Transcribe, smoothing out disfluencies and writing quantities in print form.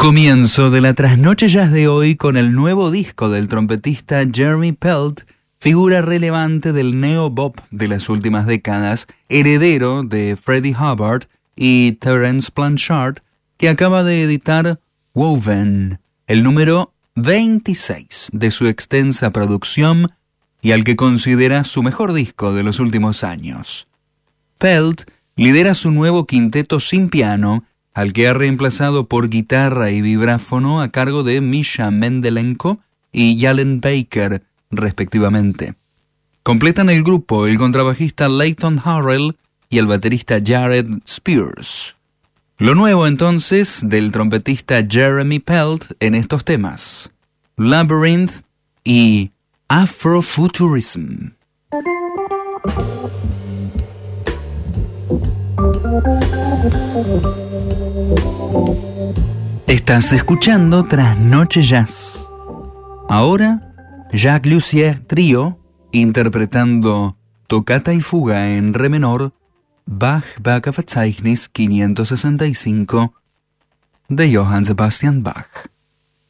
Comienzo de la trasnoche jazz de hoy con el nuevo disco del trompetista Jeremy Pelt, figura relevante del neo-bop de las últimas décadas, heredero de Freddie Hubbard y Terence Blanchard, que acaba de editar Woven, el número 26 de su extensa producción y al que considera su mejor disco de los últimos años. Pelt lidera su nuevo quinteto sin piano, al que ha reemplazado por guitarra y vibráfono a cargo de Misha Mendelenko y Jalen Baker, respectivamente. Completan el grupo el contrabajista Leighton Harrell y el baterista Jared Spears. Lo nuevo entonces del trompetista Jeremy Pelt en estos temas: Labyrinth y Afrofuturism. Estás escuchando Trasnoche Jazz. Ahora, Jacques Lussier Trío interpretando Toccata y Fuga en Re menor, Bach Werkverzeichnis 565 de Johann Sebastian Bach.